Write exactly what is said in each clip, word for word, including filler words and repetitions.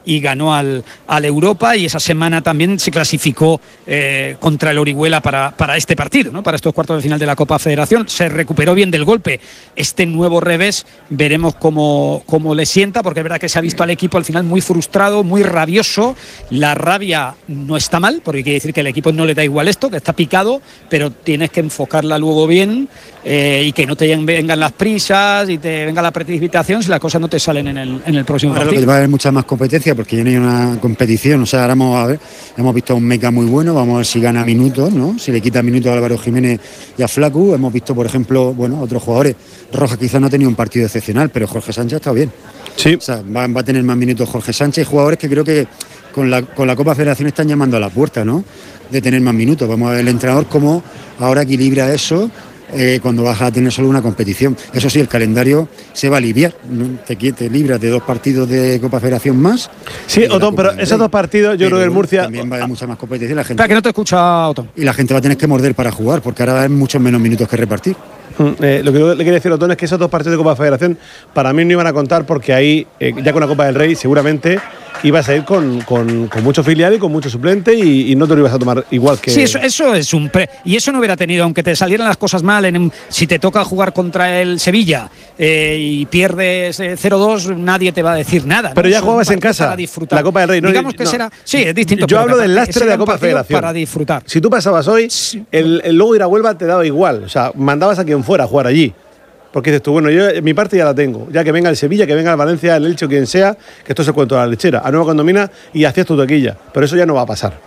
y ganó al, al Europa, y esa semana también se clasificó eh, contra el Orihuela para, para este partido, ¿no? Para estos cuartos de final de la Copa Federación. Se recuperó bien del golpe. Este nuevo revés veremos cómo, cómo le sienta, porque es verdad que se ha visto al equipo al final muy frustrado, muy rabioso. La rabia no está mal, porque quiere decir que al equipo no le da igual esto, que está picado, pero tienes que enfocarla luego bien eh, y que no te vengan las prisas y te venga la precipitación si las cosas no te salen en el, en el próximo ahora partido. Lo que va a haber mucha más competencia porque ya no hay una competición. O sea, ahora vamos a ver, hemos visto a un Meca muy bueno, vamos a ver si gana minutos, ¿no? Si le quita minutos a Álvaro Jiménez y a Flacu. Hemos visto, por ejemplo, bueno, otros jugadores. Rojas quizás no ha tenido un partido excepcional, pero Jorge Sánchez ha estado bien. Sí. O sea, va, va a tener más minutos Jorge Sánchez. Jugadores que creo que con la, con la Copa Federación están llamando a la puerta, ¿no? De tener más minutos. Vamos a ver el entrenador cómo ahora equilibra eso eh, cuando vas a tener solo una competición. Eso sí, el calendario se va a aliviar, ¿no? Te, te libras de dos partidos de Copa Federación más. Sí, Otón, pero esos dos partidos yo pero creo que el Murcia también va a haber mucha más competición. La gente, Espera, que no te escucha, Otón. Y la gente va a tener que morder para jugar, porque ahora hay muchos menos minutos que repartir. Eh, lo que le quiero decir, Otón, es que esos dos partidos de Copa Federación para mí no iban a contar, porque ahí, eh, ya con la Copa del Rey, seguramente ibas a ir con, con, con mucho filial y con mucho suplente, y, y no te lo ibas a tomar igual que… Sí, eso, eso es un… Pre y eso no hubiera tenido, aunque te salieran las cosas mal, en, si te toca jugar contra el Sevilla eh, y pierdes eh, cero dos, nadie te va a decir nada, ¿no? Pero ya jugabas en casa, la Copa del Rey. No, Digamos que no. será… Sí, es distinto. Yo hablo del lastre de la Copa Federación. Para disfrutar. Si tú pasabas hoy, el, el logo de ir a Huelva te daba igual. O sea, mandabas a quien fuera a jugar allí. Porque dices tú, bueno, yo mi parte ya la tengo. Ya que venga el Sevilla, que venga el Valencia, el Elche o quien sea, que esto es el cuento de la lechera. A Nueva Condomina y hacías tu taquilla. Pero eso ya no va a pasar.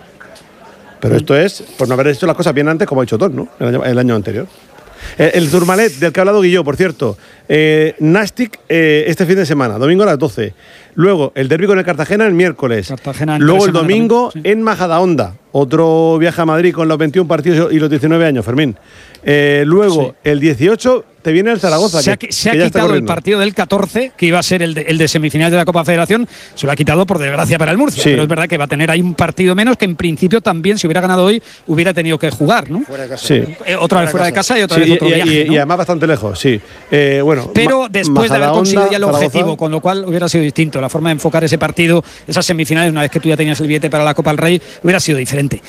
Pero esto es por no haber hecho las cosas bien antes, como ha hecho Otón, ¿no? El año, el año anterior. El, el Tourmalet, del que ha hablado Guilló, por cierto. Eh, Nastic eh, este fin de semana, domingo a las doce. Luego el derbi con el Cartagena el miércoles. Cartagena Luego el domingo también, sí. En Majadahonda. Otro viaje a Madrid con los veintiún partidos y los diecinueve años, Fermín. Eh, luego sí. El dieciocho te viene el Zaragoza. Se que, ha, se que ha quitado el partido del catorce, que iba a ser el de, el de semifinales de la Copa Federación. Se lo ha quitado por desgracia para el Murcia. Sí. Pero es verdad que va a tener ahí un partido menos, que en principio también, si hubiera ganado hoy, hubiera tenido que jugar, ¿no? Fuera de casa. Sí. Eh, otra vez fuera de casa y otra sí, vez otro y, viaje, y, ¿no? y además bastante lejos, sí. Eh, bueno, pero después de haber conseguido ya el Zaragoza, objetivo, con lo cual hubiera sido distinto. La forma de enfocar ese partido, esas semifinales, una vez que tú ya tenías el billete para la Copa del Rey, hubiera sido diferente.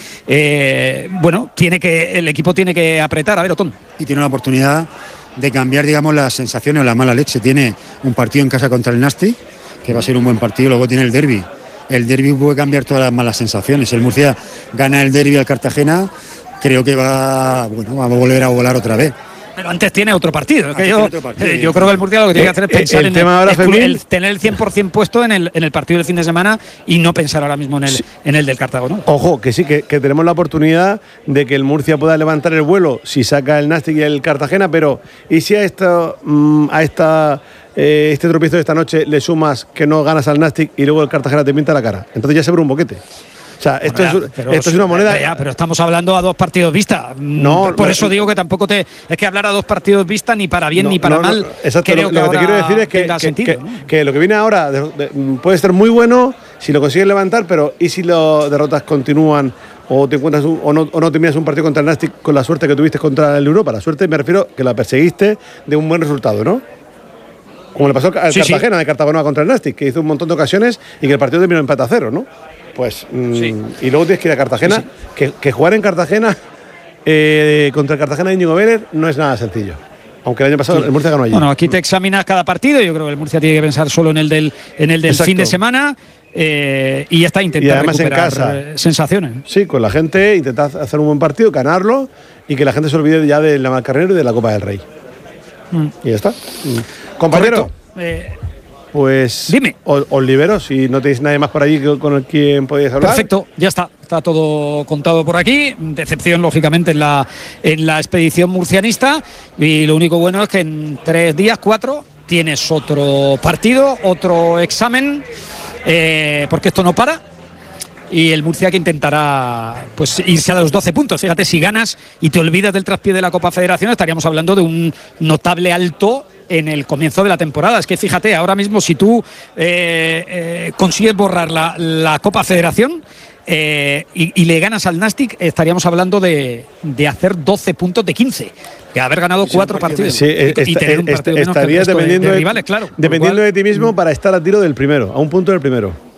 Eh, bueno, tiene que el equipo tiene que apretar. A ver, Otón. Y tiene una oportunidad de cambiar, digamos, las sensaciones o la mala leche. Tiene un partido en casa contra el Nastic, que va a ser un buen partido. Luego tiene el derbi. El derbi puede cambiar todas las malas sensaciones. El Murcia gana el derbi al Cartagena, creo que va, bueno, va a volver a volar otra vez. Pero antes tiene otro partido. Que yo, otro partido. Eh, yo creo que el Murcia lo que tiene que hacer es pensar el en tema el, ahora, el, Fermín, el tener el cien por ciento puesto en el, en el partido del fin de semana y no pensar ahora mismo en el, sí. en el del Cartago, ¿no? Ojo, que sí, que, que tenemos la oportunidad de que el Murcia pueda levantar el vuelo si saca el Nastic y el Cartagena, pero ¿y si a, esto, mmm, a esta, eh, este tropiezo de esta noche le sumas que no ganas al Nastic y luego el Cartagena te pinta la cara? Entonces ya se abre un boquete. O sea, esto, bueno, es, pero, esto es una moneda… Ya, pero estamos hablando a dos partidos vista. No, por no, eso digo que tampoco te… Es que hablar a dos partidos vista ni para bien no, ni para no, mal. No, exacto, creo lo, que, lo que te quiero decir es que, que, sentido, que, ¿no? que lo que viene ahora de, de, puede ser muy bueno si lo consigues levantar, pero ¿y si las derrotas continúan o te encuentras un, o, no, o no terminas un partido contra el Nastic con la suerte que tuviste contra el Europa? La suerte me refiero que la perseguiste de un buen resultado, ¿no? Como le pasó al sí, Cartagena, sí. de Cartagena contra el Nastic, que hizo un montón de ocasiones y que el partido terminó empate a cero, ¿no? Pues, mmm, sí. Y luego tienes que ir a Cartagena, sí, sí. Que, que jugar en Cartagena eh, contra el Cartagena de Íñigo Vélez no es nada sencillo. Aunque el año pasado sí. el Murcia ganó allí. Bueno, aquí te examinas cada partido. Yo creo que el Murcia tiene que pensar solo en el del, en el del fin de semana. Eh, y ya está, intentar recuperar en casa, sensaciones. Sí, con la gente, intentar hacer un buen partido, ganarlo y que la gente se olvide ya de la Malcarnero y de la Copa del Rey. Mm. Y ya está. Mm. Compañero. Eh, Pues dime. Os, os libero, si no tenéis nadie más por allí con el quien podéis hablar. Perfecto, ya está, está todo contado por aquí. Decepción, lógicamente, en la, en la expedición murcianista. Y lo único bueno es que en tres días, cuatro, tienes otro partido, otro examen, eh, porque esto no para. Y el Murcia que intentará pues irse a los doce puntos. Fíjate, si ganas y te olvidas del traspié de la Copa Federación, estaríamos hablando de un notable alto en el comienzo de la temporada. Es que fíjate, ahora mismo si tú eh, eh, consigues borrar la, la Copa Federación eh, y, y le ganas al Nastic, estaríamos hablando de, de hacer doce puntos de quince. Que haber ganado sí, cuatro partidos sí, y, y tener un partido est- menos estarías que el resto dependiendo de, de rivales, claro. Dependiendo cual, de ti mismo para estar a tiro del primero, a un punto del primero.